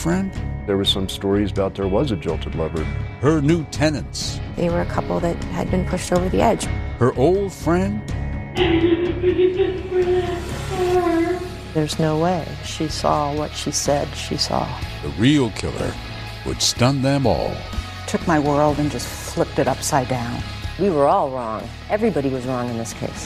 friend? There were some stories about there was a jilted lover. Her new tenants. They were a couple that had been pushed over the edge. Her old friend? There's no way she saw what she said she saw. The real killer would stun them all. Took my world and just flipped it upside down. We were all wrong. Everybody was wrong in this case.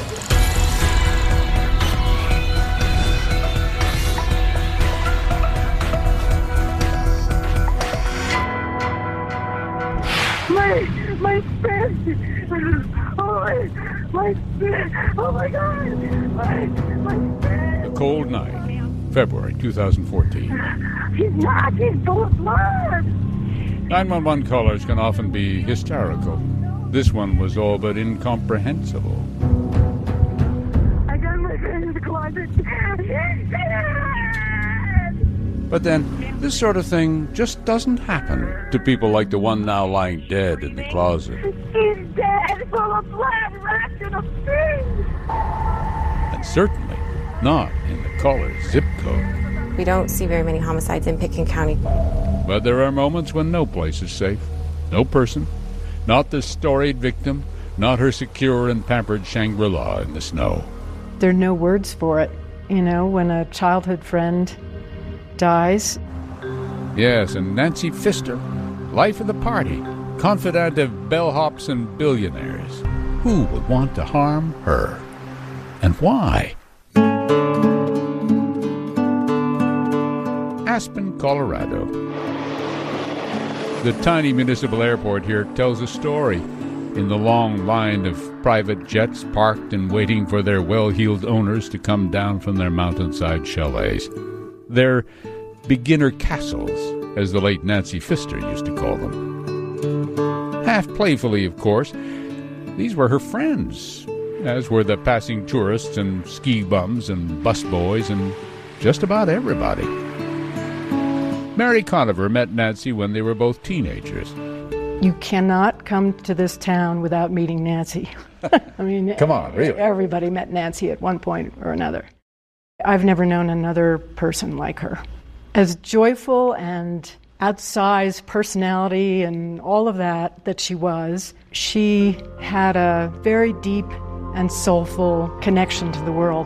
My spin! My spin! Oh my God! My spin! A Cold Night, February 2014. He's not! He's full of blood! 911 callers can often be hysterical. This one was all but incomprehensible. I got my friend in the closet. He's dead! But then, this sort of thing just doesn't happen to people like the one now lying dead in the closet. He's dead, full of blood, wrapped in a pig! And certainly not in the caller's zip code. We don't see very many homicides in Pitkin County. But there are moments when no place is safe. No person, not the storied victim, not her secure and pampered Shangri-La in the snow. There are no words for it. You know, when a childhood friend dies. Yes, and Nancy Pfister, life of the party, confidant of bellhops and billionaires. Who would want to harm her? And why? Aspen, Colorado. The tiny municipal airport here tells a story in the long line of private jets parked and waiting for their well-heeled owners to come down from their mountainside chalets. Their beginner castles, as the late Nancy Pfister used to call them. Half playfully, of course, these were her friends, as were the passing tourists and ski bums and busboys and just about everybody. Mary Conover met Nancy when they were both teenagers. You cannot come to this town without meeting Nancy. I mean, come on, really? Everybody met Nancy at one point or another. I've never known another person like her. As joyful and outsized personality and all of that she was, she had a very deep and soulful connection to the world.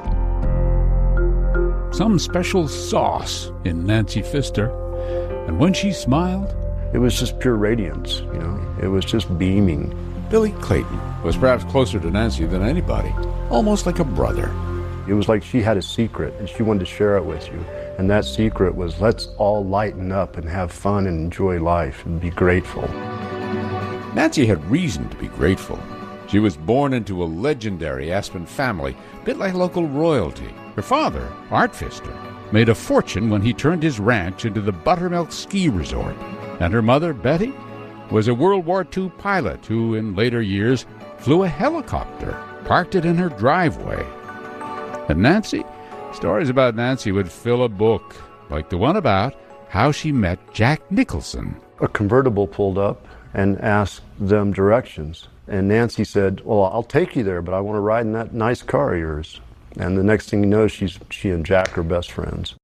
Some special sauce in Nancy Pfister, and when she smiled, it was just pure radiance, you know. It was just beaming. Billy Clayton was perhaps closer to Nancy than anybody, almost like a brother. It was like she had a secret, and she wanted to share it with you. And that secret was, let's all lighten up and have fun and enjoy life and be grateful. Nancy had reason to be grateful. She was born into a legendary Aspen family, a bit like local royalty. Her father, Art Pfister, made a fortune when he turned his ranch into the Buttermilk Ski Resort. And her mother, Betty, was a World War II pilot who, in later years, flew a helicopter, parked it in her driveway. And Nancy? Stories about Nancy would fill a book, like the one about how she met Jack Nicholson. A convertible pulled up and asked them directions. And Nancy said, well, I'll take you there, but I want to ride in that nice car of yours. And the next thing you know, she and Jack are best friends.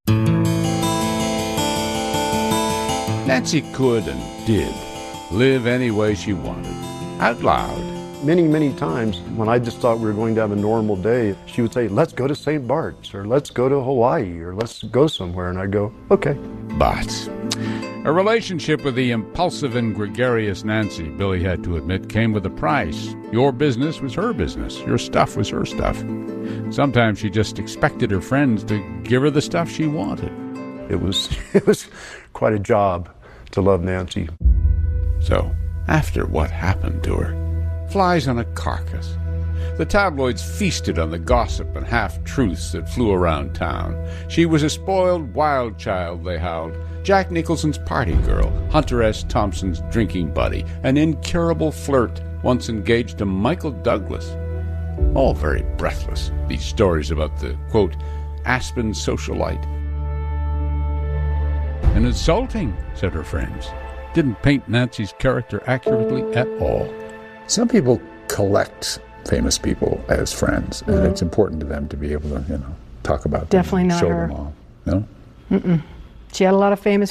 Nancy could and did live any way she wanted, out loud. Many, many times when I just thought we were going to have a normal day, she would say, let's go to St. Bart's, or let's go to Hawaii, or let's go somewhere. And I'd go, okay. But a relationship with the impulsive and gregarious Nancy, Billy had to admit, came with a price. Your business was her business. Your stuff was her stuff. Sometimes she just expected her friends to give her the stuff she wanted. It was quite a job to love Nancy. So, after what happened to her, flies on a carcass. The tabloids feasted on the gossip and half-truths that flew around town. She was a spoiled wild child, they howled. Jack Nicholson's party girl, Hunter S. Thompson's drinking buddy, an incurable flirt, once engaged to Michael Douglas. All very breathless, these stories about the, quote, Aspen socialite. And insulting, said her friends. Didn't paint Nancy's character accurately at all. Some people collect famous people as friends, and it's important to them to be able to, talk about them. Definitely not show her. them all. No? Mm-mm. She had a lot of famous